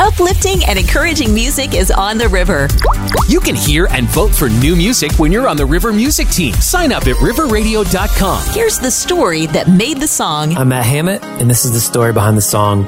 Uplifting and encouraging music is on the river. You can hear and vote for new music when you're on the River Music team. Sign up at riverradio.com. Here's the story that made the song. I'm Matt Hammett, and this is the story behind the song